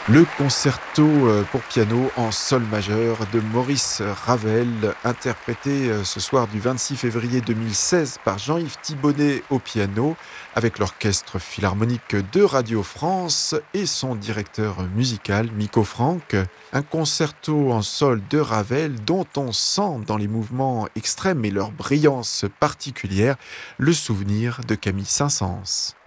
Le concerto pour piano en sol majeur de Maurice Ravel, interprété ce soir du 26 février 2016 par Jean-Yves Thibonnet au piano, avec l'Orchestre Philharmonique de Radio France et son directeur musical, Miko Franck. Un concerto en sol de Ravel dont on sent dans les mouvements extrêmes et leur brillance particulière le souvenir de Camille Saint-Saëns.